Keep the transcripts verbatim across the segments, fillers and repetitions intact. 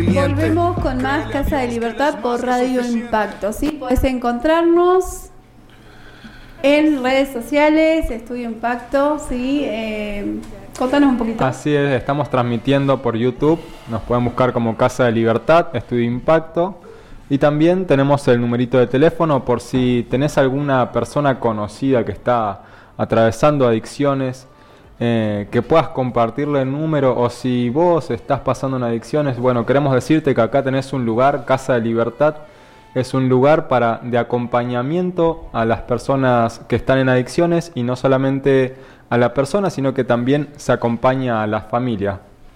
Volvemos con más Casa de Libertad por Radio Impacto, ¿sí? Puedes encontrarnos en redes sociales, Estudio Impacto, ¿sí? Eh, contanos un poquito. Así es, estamos transmitiendo por YouTube, nos pueden buscar como Casa de Libertad, Estudio Impacto. Y también tenemos el numerito de teléfono por si tenés alguna persona conocida que está atravesando adicciones, eh, que puedas compartirle el número, o si vos estás pasando en adicciones, bueno, queremos decirte que acá tenés un lugar, Casa de Libertad, es un lugar para de acompañamiento a las personas que están en adicciones, y no solamente a la persona, sino que también se acompaña a la familia.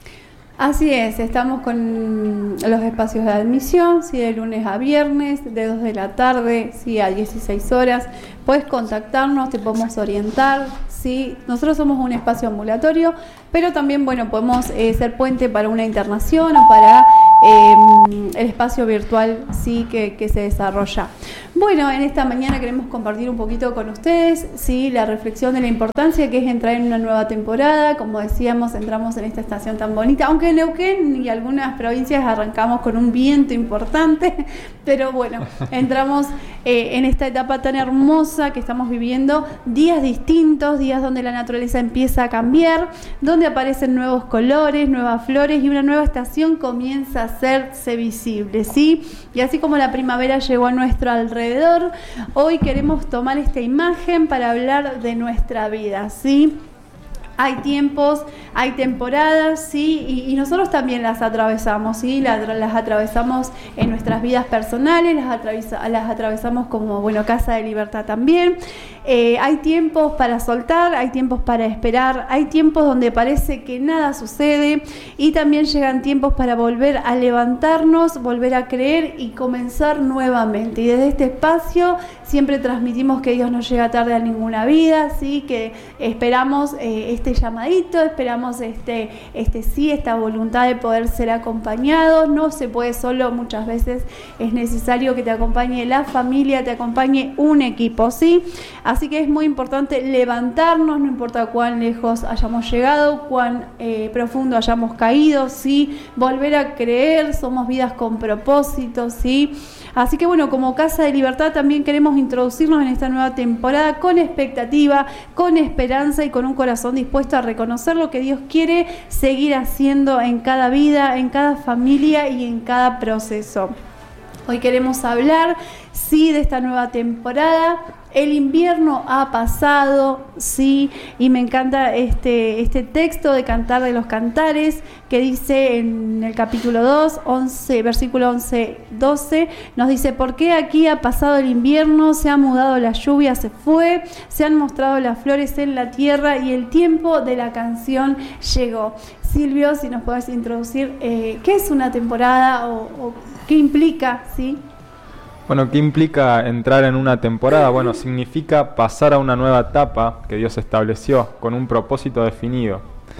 Así es, estamos con los espacios de admisión, ¿sí? De lunes a viernes, de dos de la tarde, ¿sí? A dieciséis horas. Puedes contactarnos, te podemos orientar, ¿sí? Nosotros somos un espacio ambulatorio, pero también, bueno, podemos eh, ser puente para una internación o para eh, el espacio virtual, ¿sí? que, que se desarrolla. Bueno, en esta mañana queremos compartir un poquito con ustedes, ¿sí? La reflexión de la importancia que es entrar en una nueva temporada. Como decíamos, entramos en esta estación tan bonita, aunque en Neuquén y algunas provincias arrancamos con un viento importante, pero bueno, entramos eh, en esta etapa tan hermosa que estamos viviendo, días distintos, días donde la naturaleza empieza a cambiar, donde aparecen nuevos colores, nuevas flores, y una nueva estación comienza a hacerse visible, ¿sí? Y así como la primavera llegó a nuestro alrededor, hoy queremos tomar esta imagen para hablar de nuestra vida, ¿sí? Hay tiempos, hay temporadas, ¿sí? Y, y nosotros también las atravesamos, ¿sí? Las, las atravesamos en nuestras vidas personales, las, atravesa, las atravesamos como, bueno, Casa de Libertad también. Eh, hay tiempos para soltar, hay tiempos para esperar, hay tiempos donde parece que nada sucede, y también llegan tiempos para volver a levantarnos, volver a creer y comenzar nuevamente. Y desde este espacio siempre transmitimos que Dios no llega tarde a ninguna vida, ¿sí? Que esperamos eh, este llamadito, esperamos este, este sí, esta voluntad de poder ser acompañados. No se puede solo, muchas veces es necesario que te acompañe la familia, te acompañe un equipo, ¿sí? Así que es muy importante levantarnos, no importa cuán lejos hayamos llegado, cuán eh, profundo hayamos caído, ¿sí? Volver a creer, somos vidas con propósito, ¿sí? Así que bueno, como Casa de Libertad también queremos introducirnos en esta nueva temporada con expectativa, con esperanza y con un corazón dispuesto a reconocer lo que Dios quiere seguir haciendo en cada vida, en cada familia y en cada proceso. Hoy queremos hablar, sí, de esta nueva temporada. El invierno ha pasado, sí, y me encanta este, este texto de Cantar de los Cantares que dice en el capítulo dos, once, versículo once, doce, nos dice: ¿por qué aquí ha pasado el invierno? Se ha mudado la lluvia, se fue, se han mostrado las flores en la tierra y el tiempo de la canción llegó. Silvio, si nos puedes introducir, eh, ¿qué es una temporada o, o qué implica, sí? Bueno, ¿qué implica entrar en una temporada? Bueno, significa pasar a una nueva etapa que Dios estableció con un propósito definido,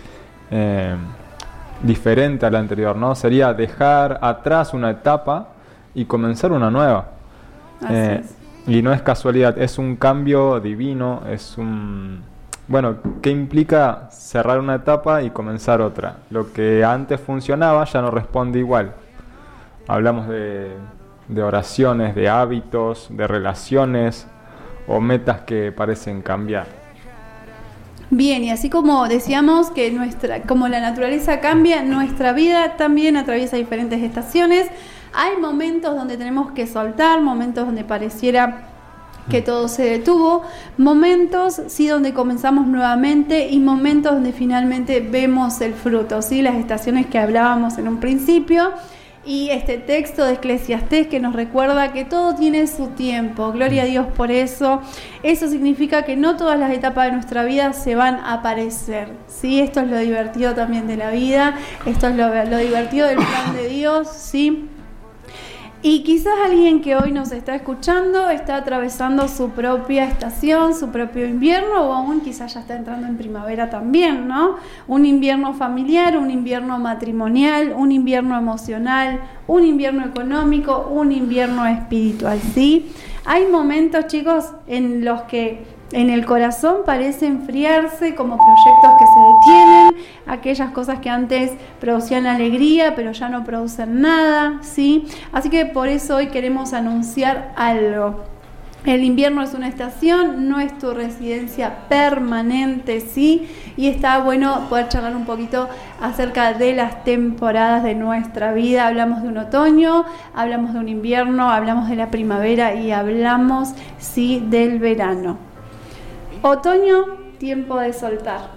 eh, diferente a la anterior, ¿no? Sería dejar atrás una etapa y comenzar una nueva. Eh, y no es casualidad, es un cambio divino, es un... Bueno, ¿qué implica cerrar una etapa y comenzar otra? Lo que antes funcionaba ya no responde igual. Hablamos de... de oraciones, de hábitos, de relaciones o metas que parecen cambiar. Bien, y así como decíamos que nuestra, como la naturaleza cambia, nuestra vida también atraviesa diferentes estaciones. Hay momentos donde tenemos que soltar, momentos donde pareciera que todo se detuvo, momentos sí donde comenzamos nuevamente y momentos donde finalmente vemos el fruto, sí, las estaciones que hablábamos en un principio. Y este texto de Eclesiastés que nos recuerda que todo tiene su tiempo. Gloria a Dios por eso. Eso significa que no todas las etapas de nuestra vida se van a aparecer, ¿sí? Esto es lo divertido también de la vida. Esto es lo, lo divertido del plan de Dios, ¿sí? Y quizás alguien que hoy nos está escuchando está atravesando su propia estación, su propio invierno, o aún quizás ya está entrando en primavera también, ¿no? Un invierno familiar, un invierno matrimonial, un invierno emocional, un invierno económico, un invierno espiritual, ¿sí? Hay momentos, chicos, en los que en el corazón parece enfriarse, como proyectos que se detienen, aquellas cosas que antes producían alegría, pero ya no producen nada, ¿sí? Así que por eso hoy queremos anunciar algo. El invierno es una estación, no es tu residencia permanente, ¿sí? Y está bueno poder charlar un poquito acerca de las temporadas de nuestra vida. Hablamos de un otoño, hablamos de un invierno, hablamos de la primavera y hablamos, sí, del verano. Otoño, tiempo de soltar,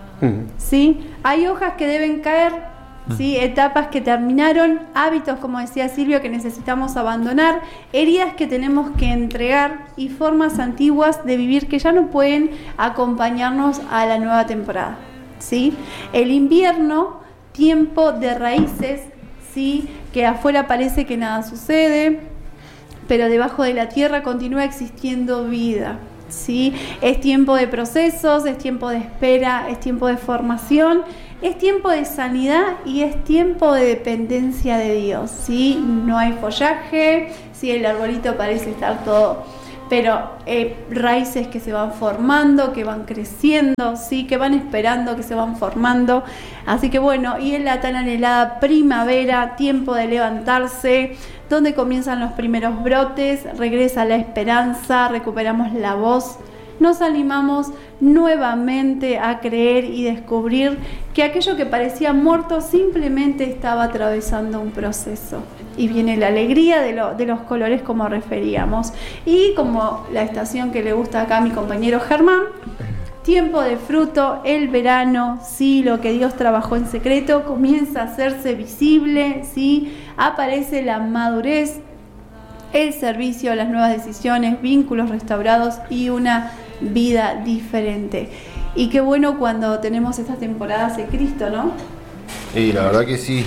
¿sí? Hay hojas que deben caer, ¿sí? Etapas que terminaron, hábitos, como decía Silvio, que necesitamos abandonar, heridas que tenemos que entregar y formas antiguas de vivir que ya no pueden acompañarnos a la nueva temporada, ¿sí? El invierno, tiempo de raíces, ¿sí? Que afuera parece que nada sucede, pero debajo de la tierra continúa existiendo vida, ¿sí? Es tiempo de procesos, es tiempo de espera, es tiempo de formación, es tiempo de sanidad y es tiempo de dependencia de Dios, ¿sí? No hay follaje, ¿sí? El arbolito parece estar todo, pero eh, raíces que se van formando, que van creciendo, ¿sí? Que van esperando, que se van formando. Así que bueno, y en la tan anhelada primavera, tiempo de levantarse, donde comienzan los primeros brotes, regresa la esperanza, recuperamos la voz, nos animamos nuevamente a creer y descubrir que aquello que parecía muerto simplemente estaba atravesando un proceso. Y viene la alegría de, lo, de los colores, como referíamos. Y como la estación que le gusta acá a mi compañero Germán, tiempo de fruto, el verano, sí, lo que Dios trabajó en secreto comienza a hacerse visible, sí, aparece la madurez, el servicio, las nuevas decisiones, vínculos restaurados y una vida diferente. Y qué bueno cuando tenemos estas temporadas de Cristo, ¿no? Sí, la verdad que sí.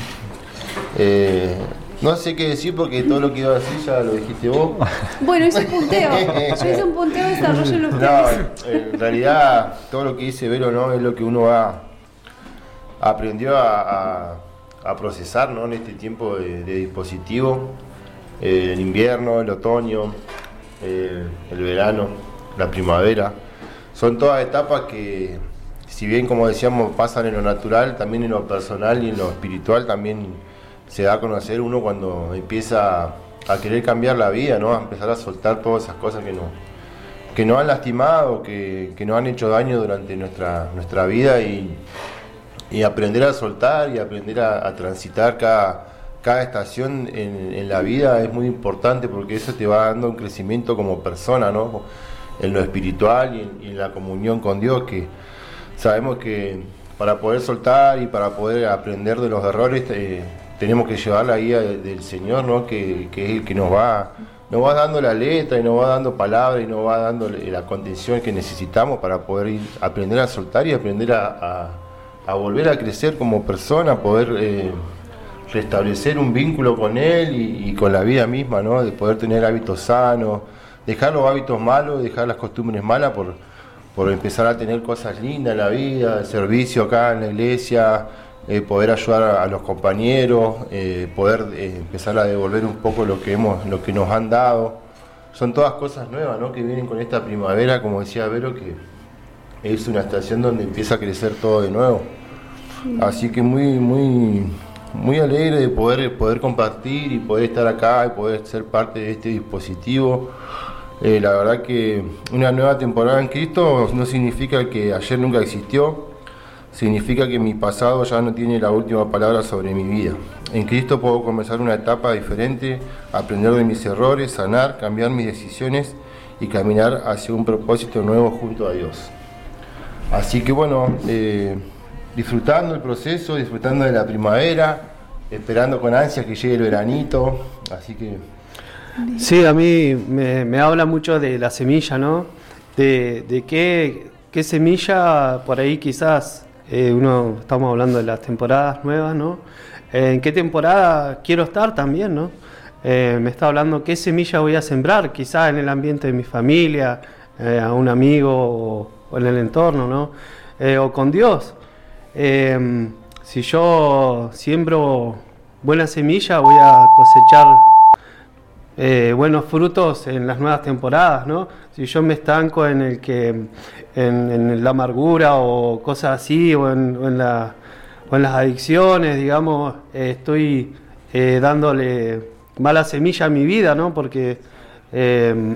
Eh, no sé qué decir porque todo lo que iba a decir ya lo dijiste vos. Bueno, hice un punteo. Yo hice un punteo, desarrollo ustedes. No, en realidad todo lo que dice Vero, ¿no? Es lo que uno va aprendió a, a, a procesar, ¿no? En este tiempo de, de dispositivo. Eh, el invierno, el otoño, eh, el verano, la primavera, son todas etapas que, si bien como decíamos pasan en lo natural, también en lo personal y en lo espiritual también se da a conocer uno cuando empieza a querer cambiar la vida, ¿no? A empezar a soltar todas esas cosas que no que nos han lastimado, que, que nos han hecho daño durante nuestra, nuestra vida y, y aprender a soltar y aprender a, a transitar cada Cada estación en, en la vida es muy importante porque eso te va dando un crecimiento como persona, ¿no? En lo espiritual y en, y en la comunión con Dios, que sabemos que para poder soltar y para poder aprender de los errores eh, tenemos que llevar la guía de, del Señor, ¿no? Que, que es el que nos va, nos va dando la letra y nos va dando palabras y nos va dando la contención que necesitamos para poder ir, aprender a soltar y aprender a, a, a volver a crecer como persona, poder Eh, restablecer un vínculo con Él y, y con la vida misma, ¿no? De poder tener hábitos sanos, dejar los hábitos malos, dejar las costumbres malas por, por empezar a tener cosas lindas en la vida, el servicio acá en la iglesia, eh, poder ayudar a, a los compañeros, eh, poder eh, empezar a devolver un poco lo que hemos, lo que nos han dado. Son todas cosas nuevas, ¿no? Que vienen con esta primavera, como decía Vero, que es una estación donde empieza a crecer todo de nuevo. Así que muy, muy Muy alegre de poder, poder compartir y poder estar acá y poder ser parte de este dispositivo. Eh, la verdad que una nueva temporada en Cristo no significa que ayer nunca existió, significa que mi pasado ya no tiene la última palabra sobre mi vida. En Cristo puedo comenzar una etapa diferente, aprender de mis errores, sanar, cambiar mis decisiones y caminar hacia un propósito nuevo junto a Dios. Así que bueno, eh, disfrutando el proceso, disfrutando de la primavera, esperando con ansias que llegue el veranito, así que... Sí, a mí me, me habla mucho de la semilla, ¿no? De, de qué, qué semilla, por ahí quizás, eh, uno estamos hablando de las temporadas nuevas, ¿no? Eh, ¿En qué temporada quiero estar también, ¿no? Eh, me está hablando qué semilla voy a sembrar, quizás en el ambiente de mi familia, eh, a un amigo o, o en el entorno, ¿no? Eh, o con Dios. Eh, si yo siembro buena semilla, voy a cosechar eh, buenos frutos en las nuevas temporadas, ¿no? Si yo me estanco en el que en, en la amargura o cosas así, o en, o en, la, o en las adicciones, digamos, eh, estoy eh, dándole mala semilla a mi vida, ¿no? Porque eh,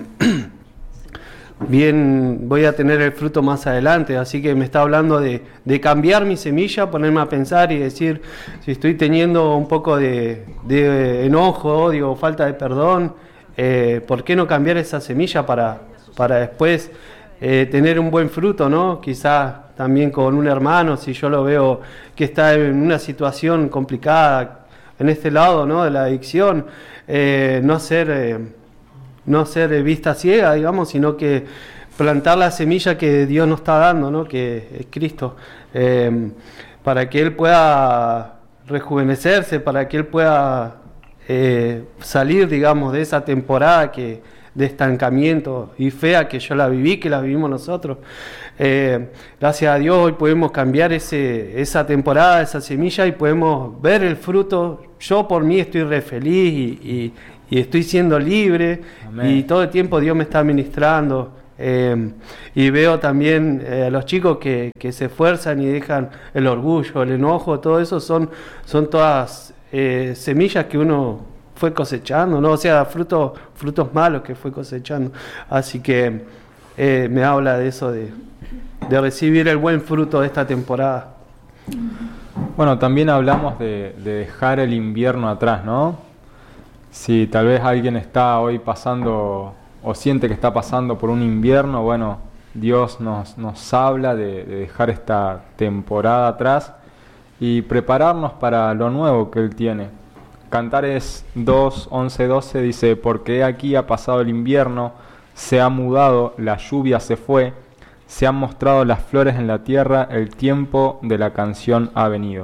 bien voy a tener el fruto más adelante, así que me está hablando de, de cambiar mi semilla, ponerme a pensar y decir, si estoy teniendo un poco de, de enojo, odio, falta de perdón, eh, ¿por qué no cambiar esa semilla para, para después eh, tener un buen fruto, ¿no? Quizás también con un hermano, si yo lo veo que está en una situación complicada en este lado, ¿no? De la adicción, eh, no ser... Eh, no ser vista ciega, digamos, sino que plantar la semilla que Dios nos está dando, ¿no? Que es Cristo, eh, para que Él pueda rejuvenecerse, para que Él pueda eh, salir, digamos, de esa temporada que, de estancamiento y fea que yo la viví, que la vivimos nosotros. Eh, gracias a Dios hoy podemos cambiar ese, esa temporada, esa semilla, y podemos ver el fruto. Yo por mí estoy re feliz y, y y estoy siendo libre. Amén. Y todo el tiempo Dios me está ministrando, eh, y veo también eh, a los chicos que, que se esfuerzan y dejan el orgullo, el enojo, todo eso son, son todas eh, semillas que uno fue cosechando, ¿no? O sea, frutos, frutos malos que fue cosechando. Así que eh, me habla de eso, de, de recibir el buen fruto de esta temporada. Bueno, también hablamos de, de dejar el invierno atrás, ¿no? Si tal vez alguien está hoy pasando o siente que está pasando por un invierno, bueno, Dios nos, nos habla de, de dejar esta temporada atrás y prepararnos para lo nuevo que Él tiene. Cantares dos, once, doce dice: porque aquí ha pasado el invierno, se ha mudado, la lluvia se fue, se han mostrado las flores en la tierra, el tiempo de la canción ha venido.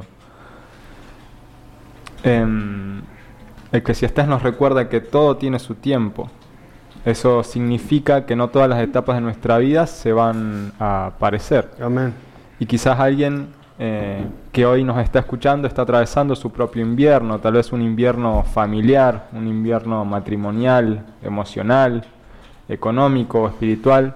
Eh, Eclesiastés nos recuerda que todo tiene su tiempo. Eso significa que no todas las etapas de nuestra vida se van a parecer. Amén. Y quizás alguien eh, que hoy nos está escuchando está atravesando su propio invierno, tal vez un invierno familiar, un invierno matrimonial, emocional, económico, espiritual.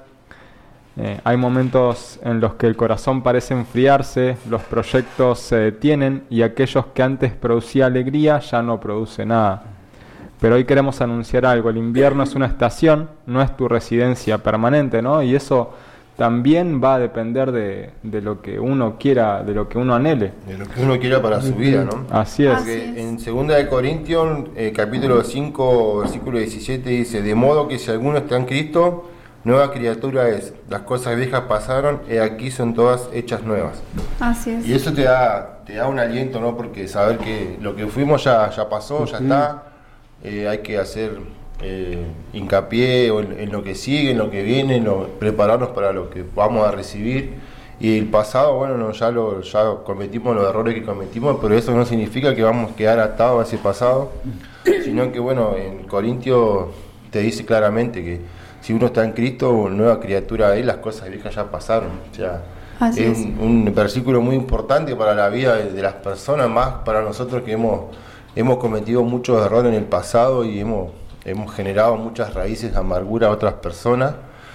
Eh, hay momentos en los que el corazón parece enfriarse, los proyectos se detienen y aquellos que antes producía alegría ya no produce nada. Pero hoy queremos anunciar algo: el invierno es una estación, no es tu residencia permanente, ¿no? Y eso también va a depender de, de lo que uno quiera, de lo que uno anhele. De lo que uno quiera para su vida, ¿no? Así es. Porque en segunda de Corintios, eh, capítulo cinco, versículo diecisiete, dice: de modo que si alguno está en Cristo, nueva criatura es, las cosas viejas pasaron, y aquí son todas hechas nuevas. Así es. Y eso te da, te da un aliento, ¿no? Porque saber que lo que fuimos ya, ya pasó, ya está. Eh, hay que hacer eh, hincapié en, en lo que sigue, en lo que viene, en lo, prepararnos para lo que vamos a recibir. Y el pasado, bueno, no, ya, lo, ya cometimos los errores que cometimos, pero eso no significa que vamos a quedar atados a ese pasado, sino que, bueno, en Corintios te dice claramente que si uno está en Cristo, nueva criatura es, las cosas viejas ya pasaron. O sea, Así es es. Un, un versículo muy importante para la vida de, de las personas, más para nosotros que hemos, hemos cometido muchos errores en el pasado y hemos, hemos generado muchas raíces de amargura a otras personas,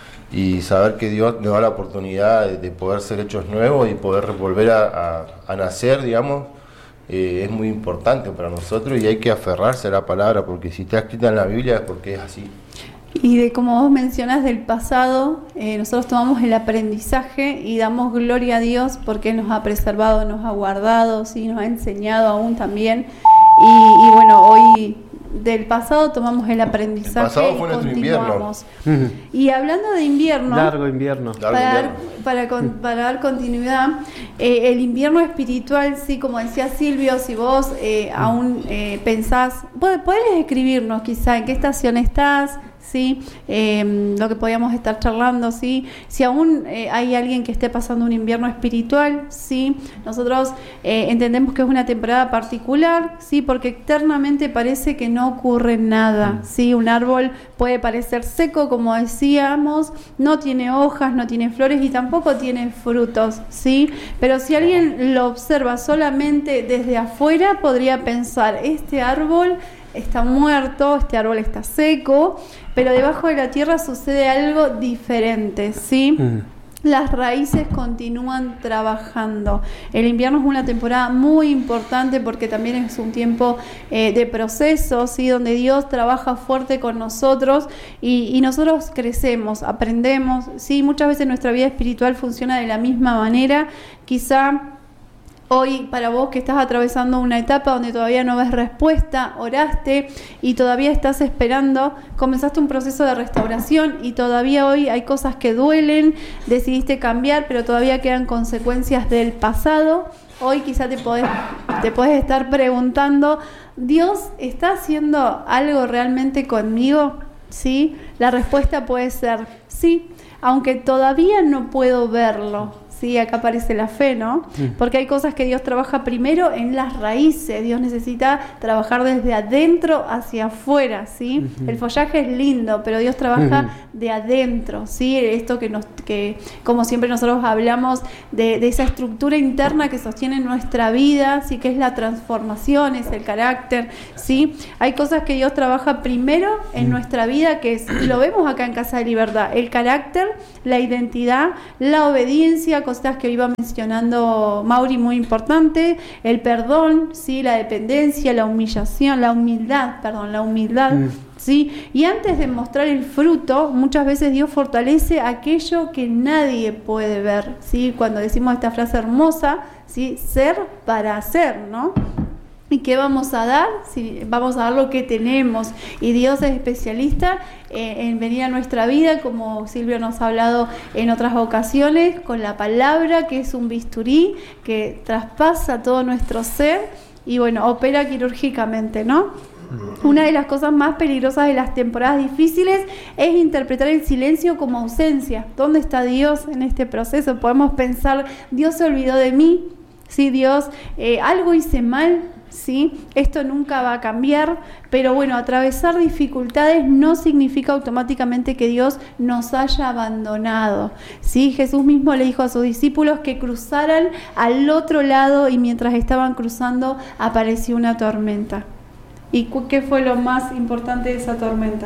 y saber que Dios nos da la oportunidad de, de poder ser hechos nuevos y poder volver a, a, a nacer, digamos, eh, es muy importante para nosotros, y hay que aferrarse a la palabra, porque si está escrita en la Biblia es porque es así. Y de como vos mencionás del pasado, eh, nosotros tomamos el aprendizaje y damos gloria a Dios porque Él nos ha preservado, nos ha guardado, ¿sí? Nos ha enseñado aún también. Y, y bueno, hoy del pasado tomamos el aprendizaje. El pasado fue nuestro invierno. Y hablando de invierno, Largo invierno. para, dar, para, con, para dar continuidad, eh, el invierno espiritual, sí, como decía Silvio, si vos eh, aún eh, pensás, podés escribirnos quizá en qué estación estás, ¿sí? Eh, lo que podíamos estar charlando, ¿sí? Si aún eh, hay alguien que esté pasando un invierno espiritual, ¿sí? Nosotros eh, entendemos que es una temporada particular, ¿sí? Porque externamente parece que no ocurre nada, ¿sí? Un árbol puede parecer seco, como decíamos, no tiene hojas, no tiene flores y tampoco tiene frutos, ¿sí? Pero si alguien lo observa solamente desde afuera, podría pensar, este árbol está muerto, este árbol está seco, pero debajo de la tierra sucede algo diferente, ¿sí? Mm. Las raíces continúan trabajando. El invierno es una temporada muy importante porque también es un tiempo eh, de proceso, ¿sí? Donde Dios trabaja fuerte con nosotros y, y nosotros crecemos, aprendemos, ¿sí? Muchas veces nuestra vida espiritual funciona de la misma manera. Quizá hoy para vos que estás atravesando una etapa donde todavía no ves respuesta, oraste y todavía estás esperando, comenzaste un proceso de restauración y todavía hoy hay cosas que duelen, decidiste cambiar, pero todavía quedan consecuencias del pasado. Hoy quizá te podés, te podés estar preguntando, ¿Dios está haciendo algo realmente conmigo? ¿Sí? La respuesta puede ser sí, aunque todavía no puedo verlo. Sí, acá aparece la fe, ¿no? Porque hay cosas que Dios trabaja primero en las raíces. Dios necesita trabajar desde adentro hacia afuera, ¿sí? Uh-huh. El follaje es lindo, pero Dios trabaja uh-huh. de adentro, ¿sí? Esto que nos, que como siempre nosotros hablamos de, de esa estructura interna que sostiene nuestra vida, ¿sí? Que es la transformación, es el carácter, ¿sí? Hay cosas que Dios trabaja primero en uh-huh. nuestra vida, que es, lo vemos acá en Casa de Libertad, el carácter, la identidad, la obediencia, cosas que iba mencionando Mauri, muy importante, el perdón, ¿sí? La dependencia, la humillación, la humildad, perdón, la humildad, mm. ¿sí? Y antes de mostrar el fruto, muchas veces Dios fortalece aquello que nadie puede ver, ¿sí? Cuando decimos esta frase hermosa, ¿sí? Ser para hacer, ¿no? ¿Y qué vamos a dar? Sí, vamos a dar lo que tenemos. Y Dios es especialista eh, en venir a nuestra vida, como Silvio nos ha hablado en otras ocasiones, con la palabra, que es un bisturí que traspasa todo nuestro ser y, bueno, opera quirúrgicamente, ¿no? Una de las cosas más peligrosas de las temporadas difíciles es interpretar el silencio como ausencia. ¿Dónde está Dios en este proceso? Podemos pensar, Dios se olvidó de mí, ¿sí? Dios, eh, algo hice mal, ¿sí? Esto nunca va a cambiar, pero bueno, atravesar dificultades no significa automáticamente que Dios nos haya abandonado, ¿sí? Jesús mismo le dijo a sus discípulos que cruzaran al otro lado y mientras estaban cruzando apareció una tormenta. ¿Y qué fue lo más importante de esa tormenta?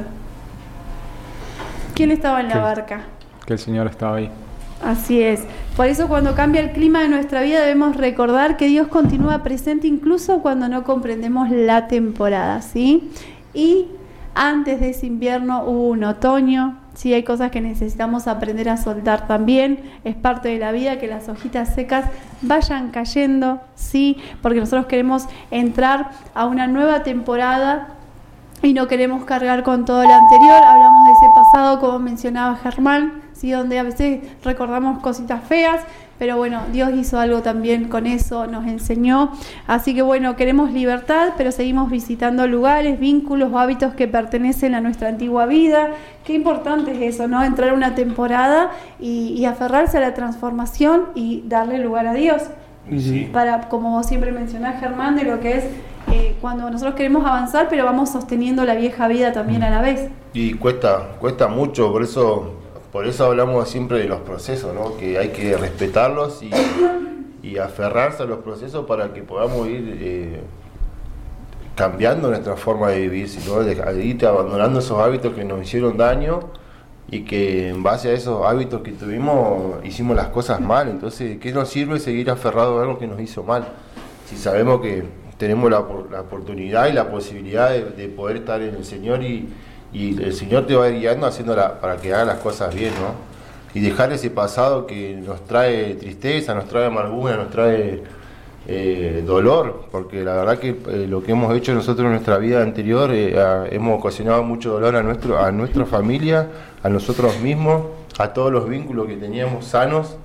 ¿Quién estaba en la barca? Que el Señor estaba ahí. Así es. Por eso cuando cambia el clima de nuestra vida debemos recordar que Dios continúa presente incluso cuando no comprendemos la temporada, ¿sí? Y antes de ese invierno hubo un otoño, sí, hay cosas que necesitamos aprender a soltar también, es parte de la vida que las hojitas secas vayan cayendo, sí, porque nosotros queremos entrar a una nueva temporada y no queremos cargar con todo lo anterior. Hablamos de ese pasado, como mencionaba Germán, sí, donde a veces recordamos cositas feas, pero bueno, Dios hizo algo también con eso, nos enseñó. Así que bueno, queremos libertad, pero seguimos visitando lugares, vínculos o hábitos que pertenecen a nuestra antigua vida. Qué importante es eso, ¿no? Entrar a una temporada y, y aferrarse a la transformación y darle lugar a Dios. Sí. Para, como vos siempre mencionás, Germán, de lo que es eh, cuando nosotros queremos avanzar, pero vamos sosteniendo la vieja vida también a la vez. Y cuesta, cuesta mucho, por eso... Por eso hablamos siempre de los procesos, ¿no? Que hay que respetarlos y, y aferrarse a los procesos para que podamos ir eh, cambiando nuestra forma de vivir, ¿no? De, de ir abandonando esos hábitos que nos hicieron daño y que en base a esos hábitos que tuvimos hicimos las cosas mal. Entonces, ¿qué nos sirve seguir aferrados a algo que nos hizo mal? Si sabemos que tenemos la, la oportunidad y la posibilidad de, de poder estar en el Señor y Y el Señor te va a ir guiando haciéndola para que hagas las cosas bien, ¿no? Y dejar ese pasado que nos trae tristeza, nos trae amargura, nos trae eh, dolor, porque la verdad que eh, lo que hemos hecho nosotros en nuestra vida anterior, eh, a, hemos ocasionado mucho dolor a, nuestro, a nuestra familia, a nosotros mismos, a todos los vínculos que teníamos sanos,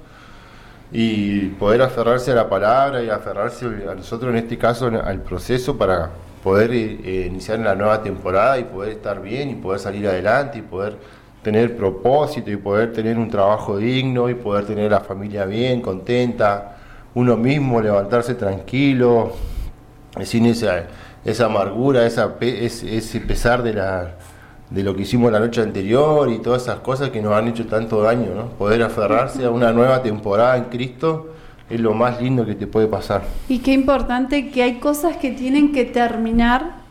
y poder aferrarse a la palabra y aferrarse a nosotros en este caso al proceso para poder eh, iniciar la nueva temporada y poder estar bien y poder salir adelante y poder tener propósito y poder tener un trabajo digno y poder tener la familia bien, contenta, uno mismo levantarse tranquilo, sin esa, esa amargura, esa, ese, ese pesar de, la, de lo que hicimos la noche anterior y todas esas cosas que nos han hecho tanto daño, ¿no? Poder aferrarse a una nueva temporada en Cristo es lo más lindo que te puede pasar. Y qué importante que hay cosas que tienen que terminar,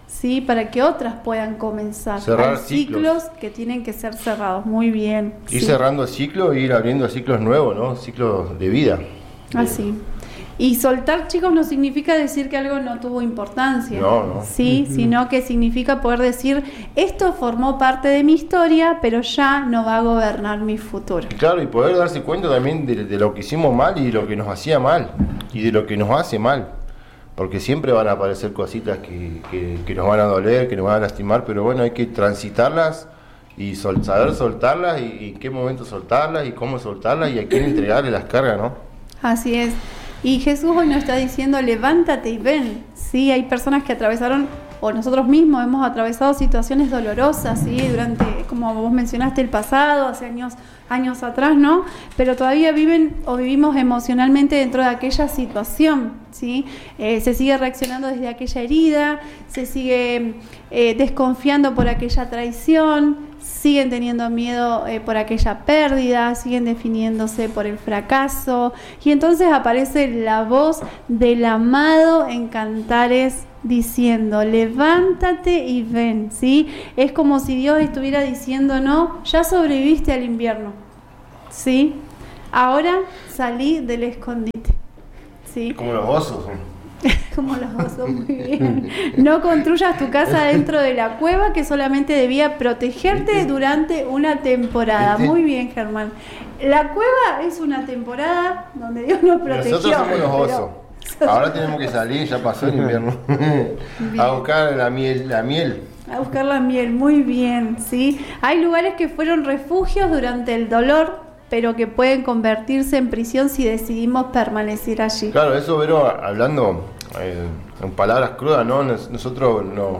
¿sí? Para que otras puedan comenzar. Cerrar Hay ciclos. ciclos que tienen que ser cerrados. Muy bien. Ir sí. cerrando ciclos e ir abriendo ciclos nuevos, ¿no? Ciclos de vida. Así. Y soltar, chicos, no significa decir que algo no tuvo importancia. No, no. Sí, Mm-hmm. sino que significa poder decir, esto formó parte de mi historia, pero ya no va a gobernar mi futuro. Y claro, y poder darse cuenta también de, de lo que hicimos mal y de lo que nos hacía mal y de lo que nos hace mal. Porque siempre van a aparecer cositas que, que, que nos van a doler, que nos van a lastimar, pero bueno, hay que transitarlas y sol, saber soltarlas y, y en qué momento soltarlas y cómo soltarlas y a quién entregarle las cargas, ¿no? Así es. Y Jesús hoy nos está diciendo, levántate y ven. Sí, hay personas que atravesaron, o nosotros mismos hemos atravesado situaciones dolorosas, ¿sí? Durante, como vos mencionaste, el pasado, hace años, años atrás, ¿no? Pero todavía viven o vivimos emocionalmente dentro de aquella situación, ¿sí? Eh, se sigue reaccionando desde aquella herida, se sigue eh, desconfiando por aquella traición, siguen teniendo miedo eh, por aquella pérdida, siguen definiéndose por el fracaso, y entonces aparece la voz del amado en Cantares diciendo, levántate y ven, ¿sí? Es como si Dios estuviera diciendo, no, ya sobreviviste al invierno, ¿sí? Ahora salí del escondite, ¿sí? Como los osos. Como los osos, muy bien. No construyas tu casa dentro de la cueva que solamente debía protegerte durante una temporada. Muy bien, Germán. La cueva es una temporada donde Dios nos protegió. Nosotros somos los pero- osos. Ahora tenemos que salir, ya pasó el invierno, a buscar la miel, la miel. A buscar la miel, muy bien, ¿sí? Hay lugares que fueron refugios durante el dolor, pero que pueden convertirse en prisión si decidimos permanecer allí. Claro, eso, Vero, hablando eh, en palabras crudas, ¿no? Nos- Nosotros no,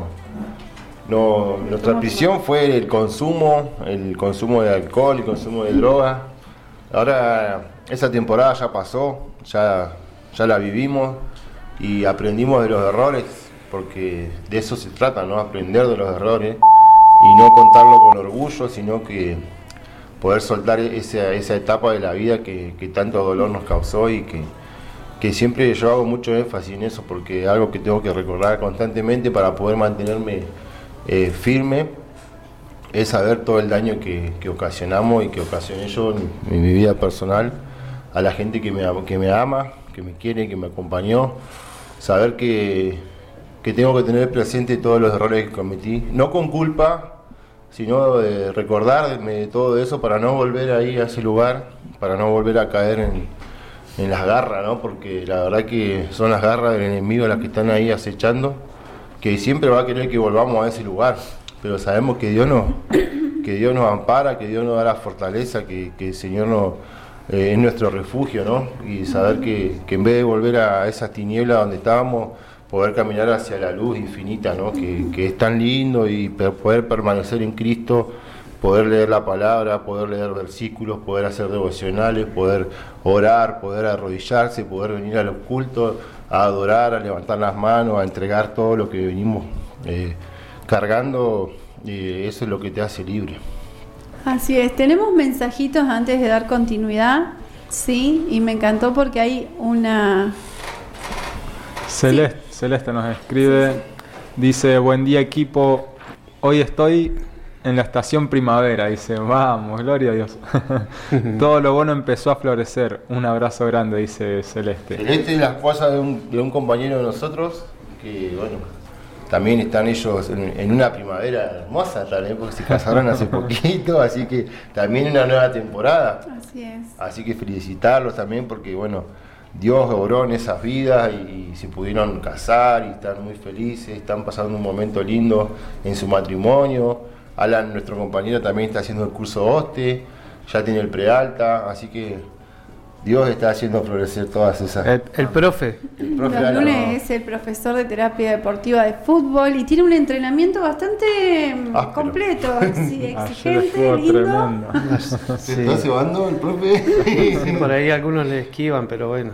no, nuestra prisión fue el consumo, el consumo de alcohol, el consumo de droga. Ahora esa temporada ya pasó, ya, ya la vivimos y aprendimos de los errores, porque de eso se trata, ¿no? Aprender de los errores y no contarlo con orgullo, sino que poder soltar esa, esa etapa de la vida que, que tanto dolor nos causó y que, que siempre yo hago mucho énfasis en eso porque es algo que tengo que recordar constantemente para poder mantenerme eh, firme, es saber todo el daño que, que ocasionamos y que ocasioné yo en, en mi vida personal a la gente que me, que me ama, que me quiere, que me acompañó, saber que, que tengo que tener presente todos los errores que cometí, no con culpa, sino de recordarme de todo eso para no volver ahí a ese lugar, para no volver a caer en, en las garras, ¿no? Porque la verdad que son las garras del enemigo las que están ahí acechando, que siempre va a querer que volvamos a ese lugar, pero sabemos que Dios nos, que Dios nos ampara, que Dios nos da la fortaleza, que, que el Señor nos, eh, es nuestro refugio, ¿no? Y saber que, que en vez de volver a esas tinieblas donde estábamos, poder caminar hacia la luz infinita, ¿no? Que, que es tan lindo y per- poder permanecer en Cristo, poder leer la palabra, poder leer versículos, poder hacer devocionales, poder orar, poder arrodillarse, poder venir al culto, a adorar, a levantar las manos, a entregar todo lo que venimos eh, cargando, eh, eso es lo que te hace libre. Así es, tenemos mensajitos antes de dar continuidad, sí, y me encantó porque hay una... Celeste, Celeste nos escribe, dice, buen día equipo, hoy estoy en la estación primavera, dice, vamos, gloria a Dios. Todo lo bueno empezó a florecer, un abrazo grande, dice Celeste. Celeste es la esposa de un, de un compañero de nosotros, que bueno, también están ellos en, en una primavera hermosa también, porque se casaron hace poquito, así que también una nueva temporada. Así es. Así que felicitarlos también porque bueno, Dios obró en esas vidas y, y se pudieron casar y están muy felices, están pasando un momento lindo en su matrimonio. Alan, nuestro compañero, también está haciendo el curso OSTE, ya tiene el prealta, así que Dios está haciendo florecer todas esas... El, el profe. El profe Los Alan, lunes ¿no? es el profesor de terapia deportiva de fútbol y tiene un entrenamiento bastante mm, Áspero. completo, sí, Ayer exigente, estuvo lindo. tremendo. ¿Se Sí. está cebando el profe? Sí, por ahí algunos le esquivan, pero bueno.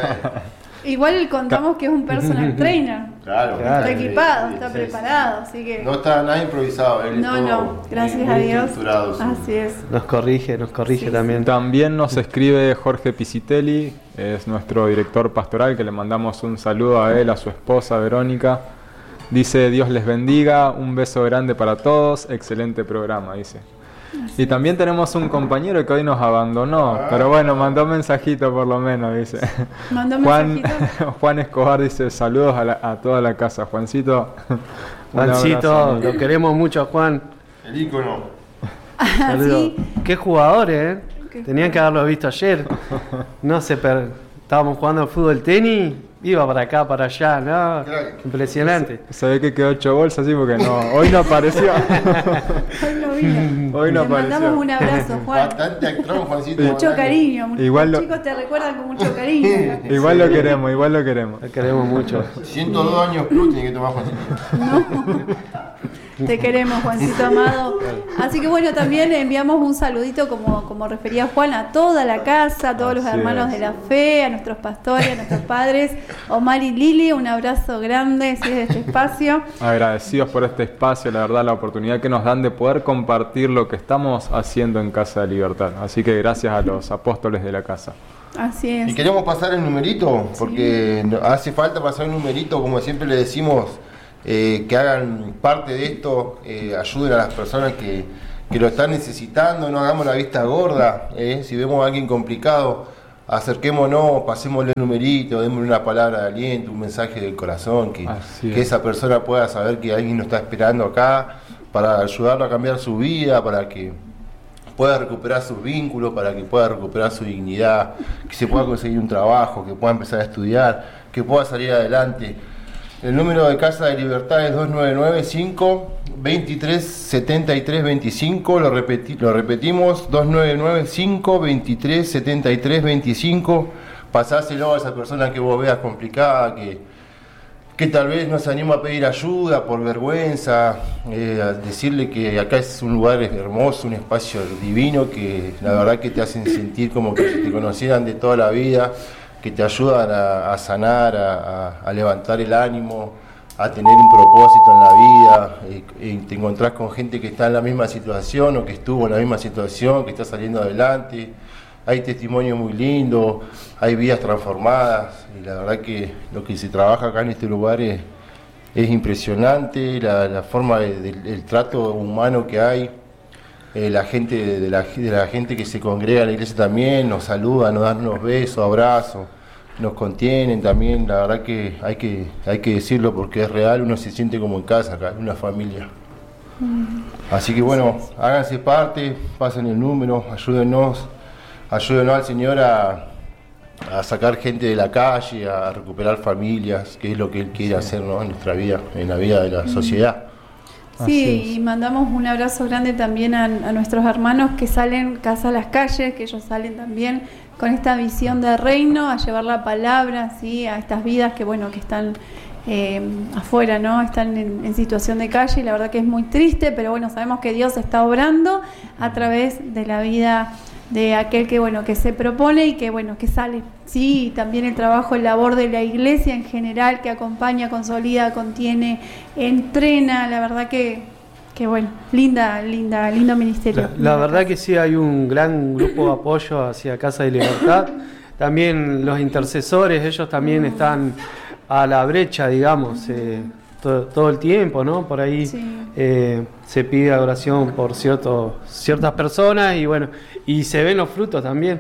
Igual contamos que es un personal trainer. Claro, Claro. Está equipado, Sí, está sí, preparado, así que... No está nada improvisado, él No, es todo no, gracias muy a Dios. estructurado, sí. Así es. Nos corrige, nos corrige Sí, también. También nos escribe Jorge Pisitelli, es nuestro director pastoral, que le mandamos un saludo a él, a su esposa Verónica. Dice, Dios les bendiga, un beso grande para todos, excelente programa, dice. Y también tenemos un compañero que hoy nos abandonó, pero bueno, mandó un mensajito por lo menos, dice. Mandó un Juan, mensajito. Juan Escobar dice, saludos a, la, a toda la casa. Juancito, un Juancito, abrazo. lo queremos mucho, Juan. El ícono. Saludos. Sí. Qué jugadores, ¿eh? Qué Tenían que haberlo visto ayer. No sé, per... estábamos jugando al fútbol tenis, iba para acá, para allá, ¿no? Crack. Impresionante. Se ve que quedó ocho bolsas así porque no, hoy no apareció. Hoy no vino. Hoy no Le mandamos apareció. un abrazo, Juan. Bastante actrón, Juancito. Mucho ¿verdad? cariño. mucho- Igual Los lo- chicos te recuerdan con mucho cariño. Igual lo queremos, igual lo queremos. Lo queremos mucho. ciento dos años plus tiene que tomar Juancito. Te queremos, Juancito amado. Así que bueno, también enviamos un saludito, como, como refería Juan, a toda la casa, a todos los Así hermanos es. de la fe, a nuestros pastores, a nuestros padres, Omar y Lili, un abrazo grande, si es de este espacio. Agradecidos por este espacio, la verdad, la oportunidad que nos dan de poder compartir lo que estamos haciendo en Casa de Libertad. Así que gracias a los apóstoles de la casa. Así Y es. queremos pasar el numerito, porque no- hace falta pasar un numerito, como siempre le decimos, eh, que hagan parte de esto, eh, ayuden a las personas que, que lo están necesitando, no hagamos la vista gorda, eh, si vemos a alguien complicado, acerquémonos, pasémosle el numerito, démosle una palabra de aliento, un mensaje del corazón, que, Así que es. esa persona pueda saber que alguien lo está esperando acá, para ayudarlo a cambiar su vida, para que pueda recuperar sus vínculos, para que pueda recuperar su dignidad, que se pueda conseguir un trabajo, que pueda empezar a estudiar, que pueda salir adelante. El número de Casa de Libertad es dos nueve nueve, cinco, veintitrés, setenta y tres, veinticinco, lo, repeti- lo repetimos, dos nueve nueve, cinco, veintitrés, setenta y tres, veinticinco. Pasáselo a esa persona que vos veas complicada, que, que tal vez no se anima a pedir ayuda por vergüenza, eh, a decirle que acá es un lugar hermoso, un espacio divino, que la verdad que te hacen sentir como que si te conocieran de toda la vida, que te ayudan a, a sanar, a, a- a levantar el ánimo, a tener un propósito en la vida, y, y te encontrás con gente que está en la misma situación o que estuvo en la misma situación, que está saliendo adelante. Hay testimonios muy lindos, hay vidas transformadas, y la verdad que lo que se trabaja acá en este lugar es, es impresionante, la, la forma de- del el trato humano que hay. Eh, la gente de la, de la gente que se congrega en la iglesia también nos saluda, nos dan unos besos, abrazos, nos contienen también. La verdad que hay que hay que decirlo porque es real, uno se siente como en casa acá, en una familia. Así que bueno, háganse parte, pasen el número, ayúdenos, ayúdenos al Señor a, a sacar gente de la calle, a recuperar familias, que es lo que Él quiere hacer, ¿no? En nuestra vida, en la vida de la sociedad. Así Sí, es. y mandamos un abrazo grande también a, a nuestros hermanos que salen casa a las calles, que ellos salen también con esta visión de reino, a llevar la palabra, ¿sí? A estas vidas que bueno que están eh, afuera, ¿no? Están en, en situación de calle, y la verdad que es muy triste, pero bueno, sabemos que Dios está obrando a través de la vida de aquel que bueno que se propone y que bueno que sale, sí, y también el trabajo, el labor de la iglesia en general, que acompaña, consolida, contiene, entrena, la verdad que que bueno, linda, linda, lindo ministerio. La, la verdad que sí, hay un gran grupo de apoyo hacia Casa de Libertad. También los intercesores, ellos también están a la brecha, digamos, eh, todo, todo el tiempo, ¿no? Por ahí Sí. eh, se pide oración por ciertos, ciertas personas y bueno, y se ven los frutos también.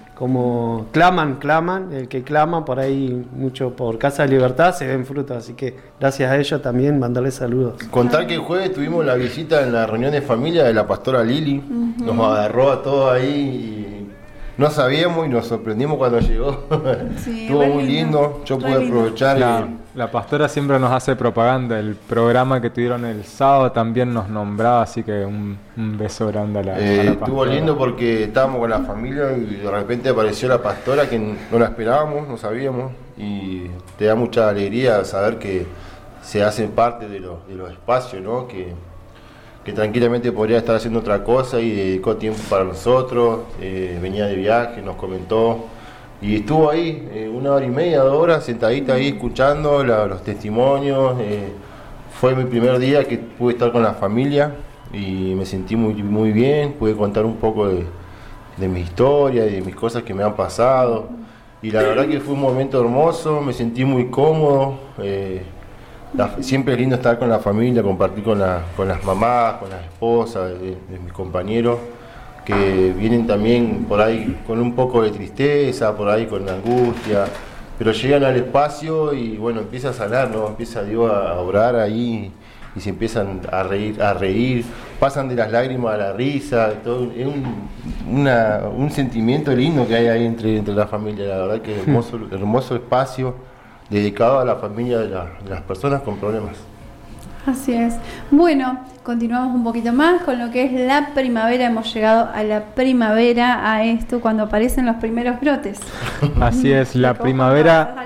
Como claman, claman, el que clama por ahí mucho por Casa de Libertad se ven frutos, así que gracias a ellos también mandarles saludos. Contar que el jueves tuvimos la visita en la reunión de familia de la pastora Lili, nos agarró a todos ahí y no sabíamos y nos sorprendimos cuando llegó. Sí, Estuvo re muy lindo, lindo, yo re pude lindo. aprovechar. La, eh, la pastora siempre nos hace propaganda. El programa que tuvieron el sábado también nos nombraba, así que un, un beso grande a la, Eh, a la estuvo pastora. lindo porque estábamos con la familia y de repente apareció la pastora que no la esperábamos, no sabíamos, y te da mucha alegría saber que se hacen parte de los, de los espacios, ¿no? Que, que tranquilamente podría estar haciendo otra cosa y dedicó tiempo para nosotros, eh, venía de viaje, nos comentó y estuvo ahí eh, una hora y media, dos horas sentadita ahí escuchando la- los testimonios. eh, fue mi primer día que pude estar con la familia y me sentí muy, muy bien, pude contar un poco de, de mi historia y de mis cosas que me han pasado y la verdad que fue un momento hermoso, me sentí muy cómodo. eh, la, siempre es lindo estar con la familia, compartir con, la, con las mamás, con las esposas de, de mis compañeros, que vienen también por ahí con un poco de tristeza, por ahí con angustia, pero llegan al espacio y bueno, empieza a sanar, ¿no? Empieza Dios a orar ahí y se empiezan a reír, a reír, pasan de las lágrimas a la risa, todo, es un, una, un sentimiento lindo que hay ahí entre, entre la familia, la verdad que es hermoso, hermoso espacio dedicado a la familia de, la, de las personas con problemas. Así es. Bueno, continuamos un poquito más con lo que es la primavera. Hemos llegado a la primavera, a esto cuando aparecen los primeros brotes. Así es, la primavera.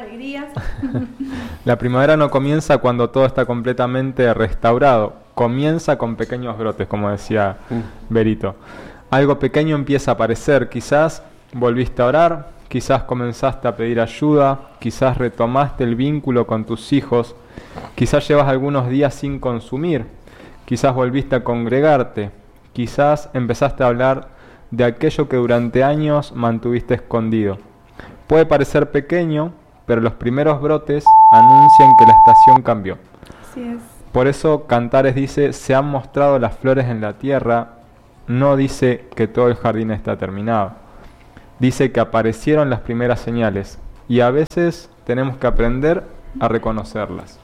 La primavera no comienza cuando todo está completamente restaurado. Comienza con pequeños brotes, como decía Berito. Algo pequeño empieza a aparecer. Quizás volviste a orar, quizás comenzaste a pedir ayuda, quizás retomaste el vínculo con tus hijos. Quizás llevas algunos días sin consumir, quizás volviste a congregarte, quizás empezaste a hablar de aquello que durante años mantuviste escondido. Puede parecer pequeño, pero los primeros brotes anuncian que la estación cambió. Así es. Por eso Cantares dice, se han mostrado las flores en la tierra, no dice que todo el jardín está terminado. Dice que aparecieron las primeras señales y a veces tenemos que aprender a reconocerlas.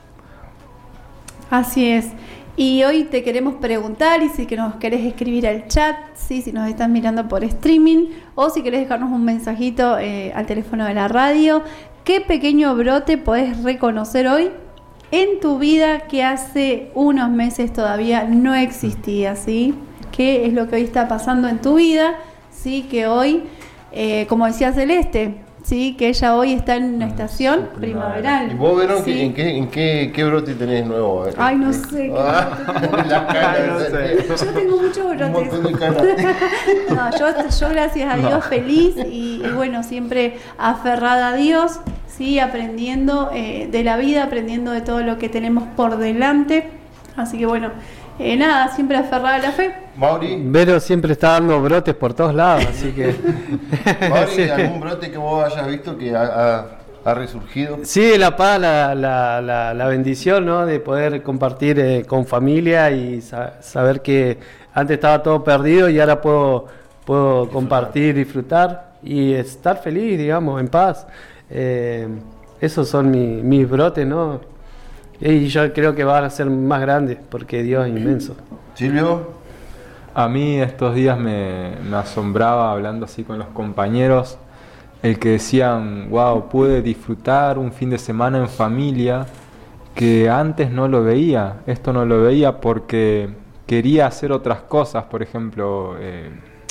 Así es. Y hoy te queremos preguntar, y si que nos querés escribir al chat, ¿sí? Si nos estás mirando por streaming, o si querés dejarnos un mensajito eh, al teléfono de la radio, ¿qué pequeño brote podés reconocer hoy en tu vida que hace unos meses todavía no existía? ¿Sí? ¿Qué es lo que hoy está pasando en tu vida? ¿Sí? Que hoy, eh, como decía Celeste, sí, que ella hoy está en una estación sí, primaveral. ¿Y vos, Verón, sí. en, qué, en qué, qué brote tenés nuevo? Ay, no sé. Ah, la cara, no sé. Yo tengo muchos brotes. Un montón de caras. No, yo, yo gracias a Dios no. feliz y, y bueno, siempre aferrada a Dios, sí, aprendiendo eh, de la vida, aprendiendo de todo lo que tenemos por delante. Así que bueno, eh, nada, siempre aferrada a la fe. Mauri. Vero siempre está dando brotes por todos lados, así que... Mauri, sí. ¿Algún brote que vos hayas visto que ha, ha, ha resurgido? Sí, la paz, la, la, la, la bendición, ¿no? De poder compartir eh, con familia y sa- saber que antes estaba todo perdido y ahora puedo, puedo disfrutar. compartir, disfrutar y estar feliz, digamos, en paz. Eh, esos son mi, mis brotes, ¿no? Y yo creo que van a ser más grandes porque Dios es inmenso. Silvio. A mí estos días me, me asombraba, hablando así con los compañeros, el que decían, wow, pude disfrutar un fin de semana en familia que antes no lo veía. Esto no lo veía porque quería hacer otras cosas, por ejemplo, eh,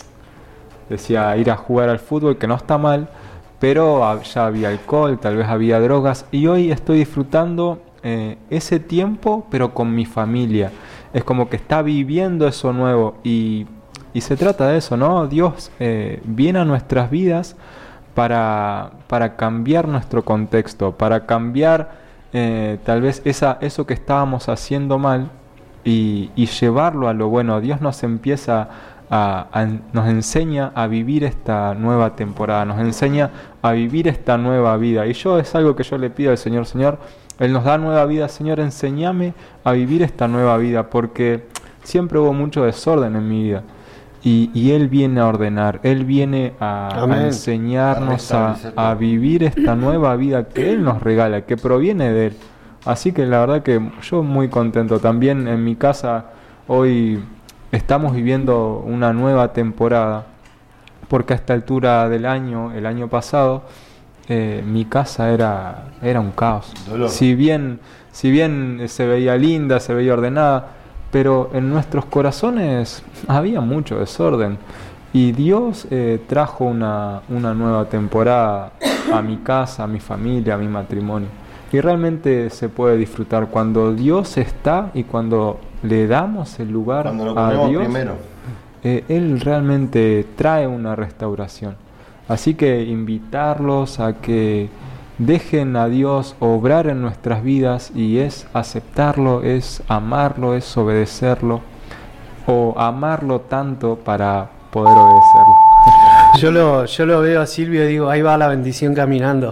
decía ir a jugar al fútbol, que no está mal, pero ya había alcohol, tal vez había drogas, y hoy estoy disfrutando eh, ese tiempo, pero con mi familia. Es como que está viviendo eso nuevo y, y se trata de eso, ¿no? Dios eh, viene a nuestras vidas para, para cambiar nuestro contexto, para cambiar eh, tal vez esa, eso que estábamos haciendo mal y, y llevarlo a lo bueno. Dios nos empieza a, a, nos enseña a vivir esta nueva temporada, nos enseña a vivir esta nueva vida. Y yo es algo que yo le pido al Señor, Señor, Él nos da nueva vida, Señor, enséñame a vivir esta nueva vida, porque siempre hubo mucho desorden en mi vida. Y, y Él viene a ordenar, Él viene a, a enseñarnos a, a vivir esta nueva vida que Él nos regala, que proviene de Él. Así que la verdad que yo muy contento. También en mi casa hoy estamos viviendo una nueva temporada, porque a esta altura del año, el año pasado, Eh, mi casa era, era un caos. Dolor. Si bien, si bien se veía linda, se veía ordenada, pero en nuestros corazones había mucho desorden. Y Dios eh, trajo una, una nueva temporada a mi casa, a mi familia, a mi matrimonio. Y realmente se puede disfrutar cuando Dios está y cuando le damos el lugar a Dios. Eh, Él realmente trae una restauración. Así que invitarlos a que dejen a Dios obrar en nuestras vidas, y es aceptarlo, es amarlo, es obedecerlo, o amarlo tanto para poder obedecerlo. Yo lo, yo lo veo a Silvio y digo, ahí va la bendición caminando.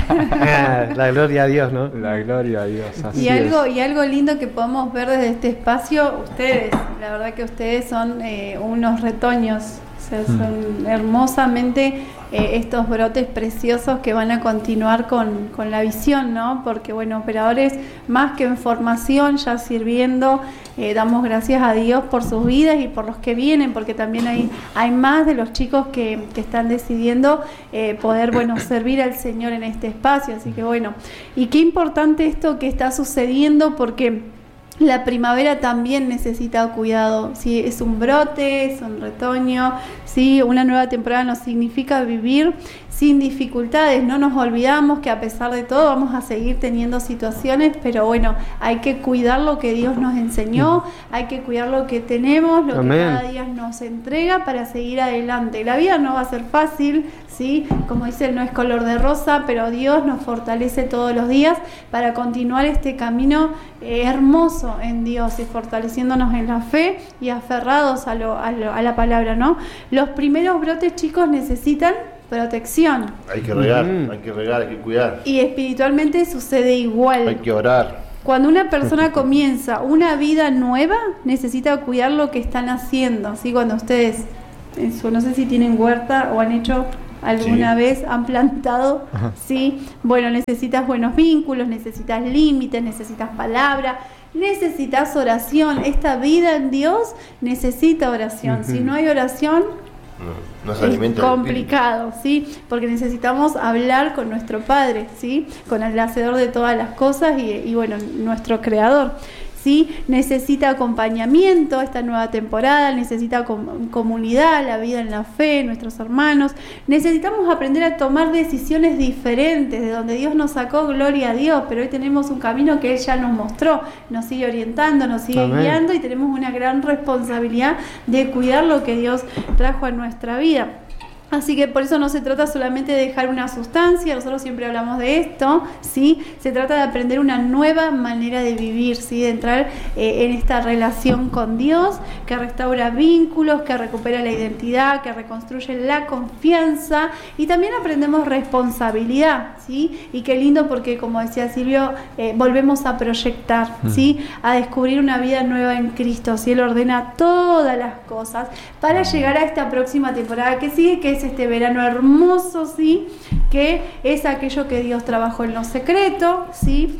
La gloria a Dios, ¿no? La gloria a Dios. Así Y algo, es. y algo lindo que podemos ver desde este espacio, ustedes, la verdad que ustedes son eh, unos retoños, o sea, son hermosamente eh, estos brotes preciosos que van a continuar con, con la visión, ¿no? Porque, bueno, operadores, más que en formación, ya sirviendo, eh, damos gracias a Dios por sus vidas y por los que vienen, porque también hay, hay más de los chicos que, que están decidiendo eh, poder, bueno, servir al Señor en este espacio, así que, bueno, y qué importante esto que está sucediendo, porque la primavera también necesita cuidado, ¿sí? Es un brote, es un retoño, ¿sí? Una nueva temporada no significa vivir sin dificultades. No nos olvidamos que a pesar de todo vamos a seguir teniendo situaciones, pero bueno, hay que cuidar lo que Dios nos enseñó, hay que cuidar lo que tenemos, lo Amén. que cada día nos entrega para seguir adelante. La vida no va a ser fácil, ¿sí? Como dice, no es color de rosa, pero Dios nos fortalece todos los días para continuar este camino eh, hermoso en Dios y fortaleciéndonos en la fe y aferrados a, lo, a, lo, a la palabra, ¿no? Los primeros brotes, chicos, necesitan protección. Hay que regar, Mm. hay que regar, hay que cuidar. Y espiritualmente sucede igual. Hay que orar. Cuando una persona comienza una vida nueva, necesita cuidar lo que están haciendo, ¿sí? Cuando ustedes, eso, no sé si tienen huerta o han hecho alguna Sí. vez, han plantado, ¿sí? Bueno, necesitas buenos vínculos, necesitas límites, necesitas palabra, necesitas oración. Esta vida en Dios necesita oración. Si no hay oración, No, no se es alimenta del complicado, ¿sí? Porque necesitamos hablar con nuestro Padre, ¿sí? Con el hacedor de todas las cosas y, y bueno, nuestro Creador, ¿sí? Necesita acompañamiento esta nueva temporada, necesita com- comunidad, la vida en la fe, nuestros hermanos. Necesitamos aprender a tomar decisiones diferentes, de donde Dios nos sacó, gloria a Dios, pero hoy tenemos un camino que Él ya nos mostró, nos sigue orientando, nos sigue Amén. guiando y tenemos una gran responsabilidad de cuidar lo que Dios trajo a nuestra vida. Así que por eso no se trata solamente de dejar una sustancia, nosotros siempre hablamos de esto, ¿sí? Se trata de aprender una nueva manera de vivir, ¿sí? De entrar eh, en esta relación con Dios, que restaura vínculos, que recupera la identidad, que reconstruye la confianza y también aprendemos responsabilidad, ¿sí? Y qué lindo porque, como decía Silvio, eh, volvemos a proyectar, ¿sí? A descubrir una vida nueva en Cristo, ¿sí? Él ordena todas las cosas para llegar a esta próxima temporada que sigue, que es este verano hermoso, ¿sí? Que es aquello que Dios trabajó en lo secreto, ¿sí?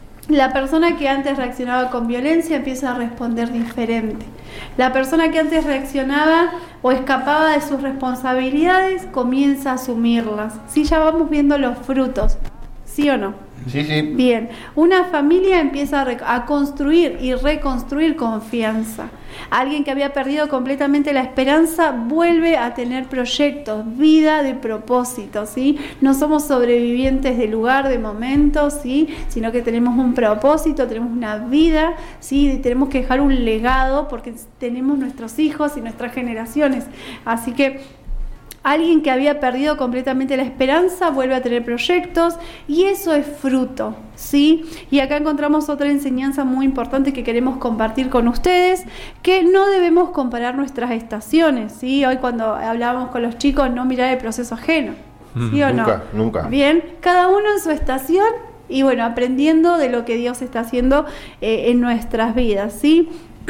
La persona que antes reaccionaba con violencia empieza a responder diferente. La persona que antes reaccionaba o escapaba de sus responsabilidades comienza a asumirlas. ¿Sí? Ya vamos viendo los frutos, ¿sí o no? Sí, sí. Bien, una familia empieza a, rec- a construir y reconstruir confianza. Alguien que había perdido completamente la esperanza vuelve a tener proyectos, vida de propósito, ¿sí? No somos sobrevivientes de lugar, de momento, ¿sí? Sino que tenemos un propósito, tenemos una vida, ¿sí? Y tenemos que dejar un legado porque tenemos nuestros hijos y nuestras generaciones. Así que alguien que había perdido completamente la esperanza vuelve a tener proyectos y eso es fruto, ¿sí? Y acá encontramos otra enseñanza muy importante que queremos compartir con ustedes, que no debemos comparar nuestras estaciones, ¿sí? Hoy cuando hablábamos con los chicos, no mirar el proceso ajeno, ¿sí o no? Nunca, nunca. Bien, cada uno en su estación y bueno, aprendiendo de lo que Dios está haciendo eh, en nuestras vidas, ¿sí?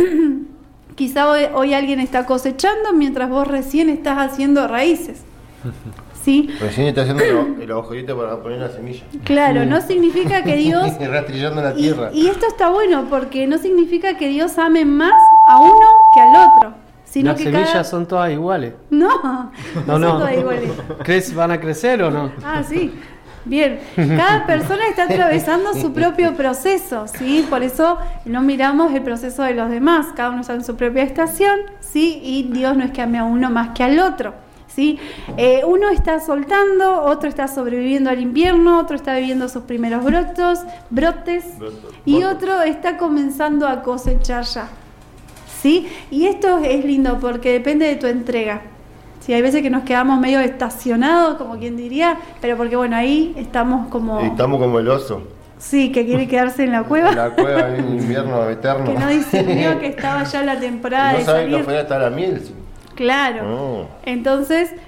Quizá hoy, hoy alguien está cosechando mientras vos recién estás haciendo raíces, ¿sí? Recién está haciendo el, el agujerito para poner la semilla. Claro, no significa que Dios... Rastrillando la Y, tierra. y esto está bueno porque no significa que Dios ame más a uno que al otro, sino Las que semillas cada... son todas iguales. No, No, no, no. son todas iguales. ¿Crees van a crecer o no? Ah, sí. Bien, cada persona está atravesando su propio proceso, ¿sí? Por eso no miramos el proceso de los demás, cada uno está en su propia estación, ¿sí? Y Dios no es que ame a uno más que al otro, ¿sí? Eh, uno está soltando, otro está sobreviviendo al invierno, otro está viviendo sus primeros brotos, brotes, Brotos. y Brotos. otro está comenzando a cosechar ya, ¿sí? Y esto es lindo porque depende de tu entrega. Sí, hay veces que nos quedamos medio estacionados, como quien diría, pero porque bueno, ahí estamos como... Estamos como el oso. Sí, que quiere quedarse en la cueva, En la cueva en un invierno eterno. que no discernió que estaba ya la temporada No de saben que salir. afuera está la miel. Sí. Claro. No. Entonces,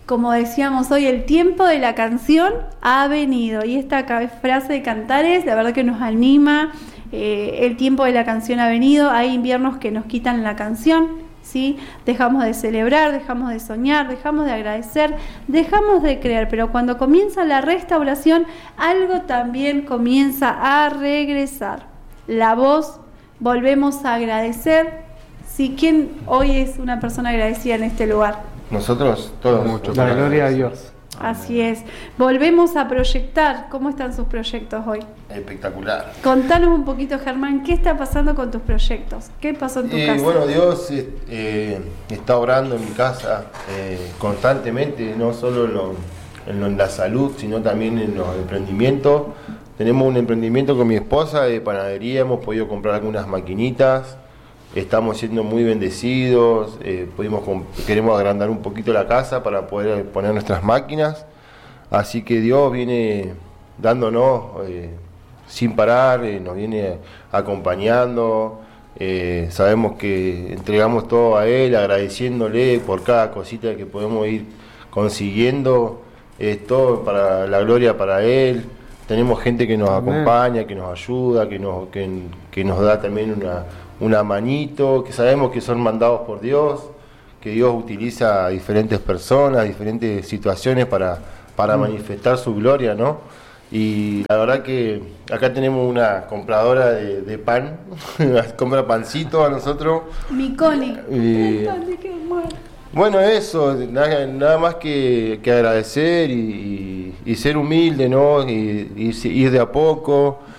como decíamos hoy, el tiempo de la canción ha venido. Y esta frase de Cantares, la verdad que nos anima. Eh, el tiempo de la canción ha venido. Hay inviernos que nos quitan la canción, ¿sí? Dejamos de celebrar, dejamos de soñar, dejamos de agradecer, dejamos de creer. Pero cuando comienza la restauración, algo también comienza a regresar. La voz, volvemos a agradecer. ¿Sí? ¿Quién hoy es una persona agradecida en este lugar? Nosotros todos. Mucho. La gloria a Dios. Así es. Volvemos a proyectar. ¿Cómo están sus proyectos hoy? Espectacular. Contanos un poquito, Germán, ¿qué está pasando con tus proyectos? ¿Qué pasó en tu Eh, casa? bueno, Dios eh, está obrando en mi casa eh, constantemente, no solo en, lo- en lo- en la salud, sino también en los emprendimientos. Tenemos un emprendimiento con mi esposa de panadería, hemos podido comprar algunas maquinitas, estamos siendo muy bendecidos, eh, pudimos comp- queremos agrandar un poquito la casa para poder poner nuestras máquinas, así que Dios viene dándonos eh, sin parar, eh, nos viene acompañando, eh, sabemos que entregamos todo a Él, agradeciéndole por cada cosita que podemos ir consiguiendo, es todo para la gloria para Él. Tenemos gente que nos Amén. acompaña, que nos ayuda, que nos, que, que nos da también una, una manito, que sabemos que son mandados por Dios, que Dios utiliza a diferentes personas, diferentes situaciones para, para Mm. manifestar su gloria, ¿no? Y la verdad que acá tenemos una compradora de, de pan, compra pancito a nosotros. Miconi. Y- Ay, qué bueno. Bueno, eso, nada, nada más que, que agradecer y, y- y ser humilde, ¿no? Y, y ir de a poco.